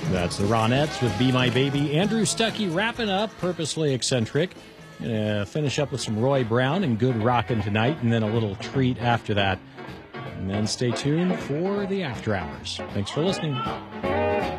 That's the Ronettes with Be My Baby. Andrew Stuckey wrapping up Purposely Eccentric. Gonna finish up with some Roy Brown and Good Rockin' tonight, and then a little treat after that. And then stay tuned for the After Hours. Thanks for listening.